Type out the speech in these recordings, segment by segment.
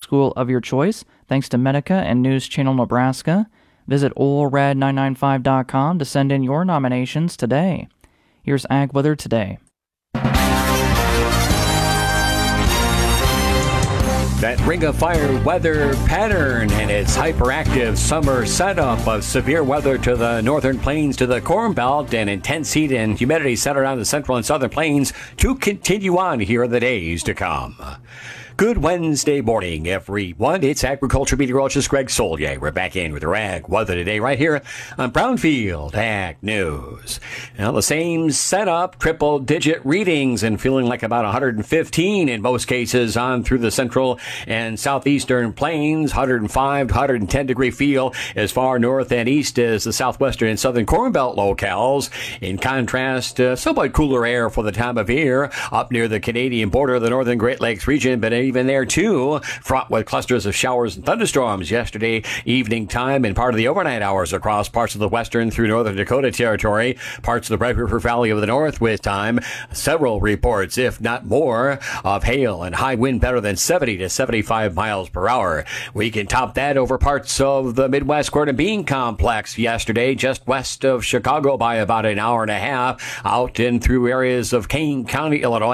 school of your choice, thanks to Medica and News Channel Nebraska. Visit OilRed995.com to send in your nominations today. Here's Ag Weather Today. That Ring of Fire weather pattern and its hyperactive summer setup of severe weather to the northern plains to the Corn Belt and intense heat and humidity centered on the central and southern plains to continue on here in the days to come. Good Wednesday morning, everyone. It's agriculture meteorologist Greg Solier. We're back in with your Ag Weather Today right here on Brownfield Ag News. Now, the same setup, triple-digit readings and feeling like about 115 in most cases on through the central and southeastern plains, 105 to 110-degree feel as far north and east as the southwestern and southern Corn Belt locales. In contrast, somewhat cooler air for the time of year up near the Canadian border, the northern Great Lakes region, but even there, too, fraught with clusters of showers and thunderstorms yesterday evening time and part of the overnight hours across parts of the western through northern Dakota territory, parts of the Red River Valley of the North with time. Several reports, if not more, of hail and high wind better than 70 to 75 miles per hour. We can top that over parts of the Midwest corn and bean complex yesterday, just west of Chicago by about an hour and a half, out and through areas of Kane County, Illinois,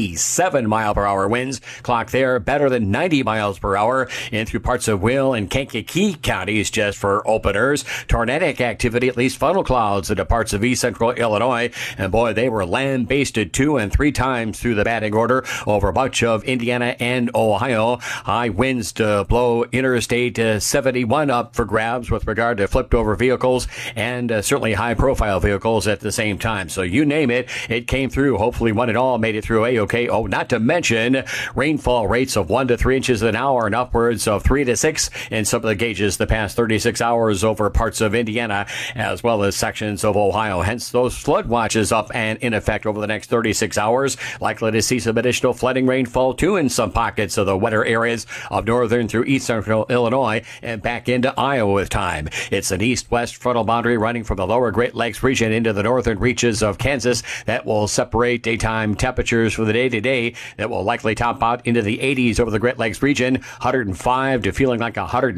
97 mile per hour winds. Clock there better than 90 miles per hour in through parts of Will and Kankakee counties just for openers. Tornadic activity, at least funnel clouds into parts of east central Illinois. And boy, they were land-basted 2 and 3 times through the batting order over much of Indiana and Ohio. High winds to blow Interstate 71 up for grabs with regard to flipped over vehicles and certainly high-profile vehicles at the same time. So you name it, it came through. Hopefully one and all made it through A-OK. Oh, not to mention rainfall rates of 1 to 3 inches an hour and upwards of 3 to 6 in some of the gauges the past 36 hours over parts of Indiana as well as sections of Ohio. Hence those flood watches up and in effect over the next 36 hours. Likely to see some additional flooding rainfall too in some pockets of the wetter areas of northern through east central Illinois and back into Iowa with time. It's an east-west frontal boundary running from the lower Great Lakes region into the northern reaches of Kansas that will separate daytime temperatures for the day-to-day that will likely top out into the 80s over the Great Lakes region, 105 to feeling like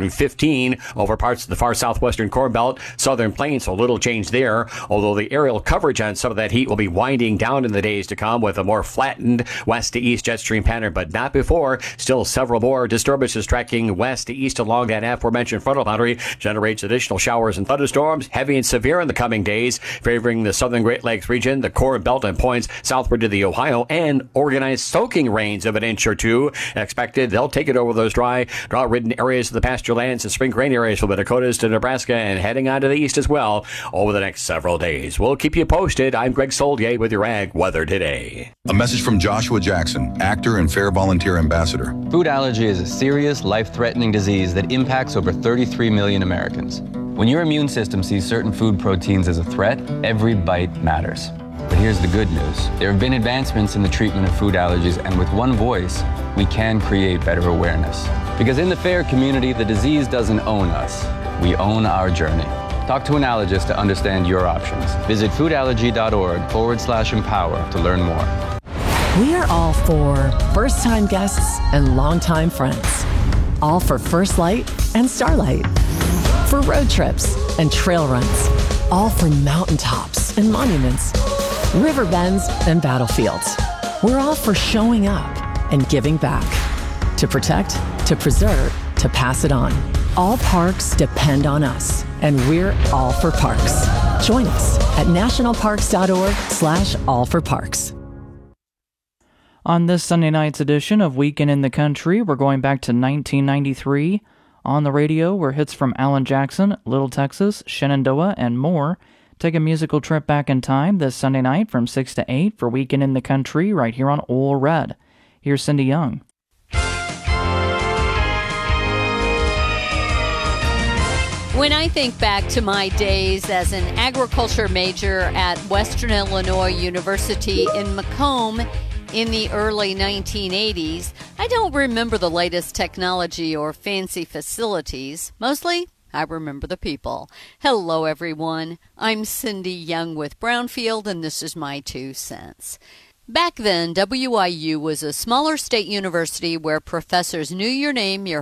115 over parts of the far southwestern Corn Belt, southern plains, so little change there, although the aerial coverage on some of that heat will be winding down in the days to come with a more flattened west to east jet stream pattern, but not before. Still several more disturbances tracking west to east along that aforementioned frontal boundary generates additional showers and thunderstorms, heavy and severe in the coming days, favoring the southern Great Lakes region, the Corn Belt and points southward to the Ohio, and organized soaking rains of an inch or two expected. They'll take it over those drought-ridden areas of the pasture lands and spring grain areas from the Dakotas to Nebraska and heading on to the east as well over the next several days. We'll keep you posted. I'm Greg Solier with your Ag Weather Today. A message from Joshua Jackson, actor and Fair Volunteer Ambassador. Food allergy is a serious, life-threatening disease that impacts over 33 million Americans. When your immune system sees certain food proteins as a threat, every bite matters. But here's the good news. There have been advancements in the treatment of food allergies, and with one voice, we can create better awareness. Because in the FAIR community, the disease doesn't own us. We own our journey. Talk to an allergist to understand your options. Visit foodallergy.org/empower to learn more. We are all for first-time guests and longtime friends. All for First Light and Starlight. For road trips and trail runs. All for mountaintops and monuments. River bends and battlefields. We're all for showing up and giving back. To protect, to preserve, to pass it on. All parks depend on us, and we're all for parks. Join us at nationalparks.org/allforparks. On this Sunday night's edition of Weekend in the Country, we're going back to 1993. On the radio were hits from Alan Jackson, Little Texas, Shenandoah, and more. Take a musical trip back in time this Sunday night from 6 to 8 for Weekend in the Country right here on Oil Red. Here's Cindy Young. When I think back to my days as an agriculture major at Western Illinois University in Macomb in the early 1980s, I don't remember the latest technology or fancy facilities. Mostly, I remember the people. Hello, everyone. I'm Cindy Young with Brownfield, and this is my 2 cents. Back then, WIU was a smaller state university where professors knew your name, your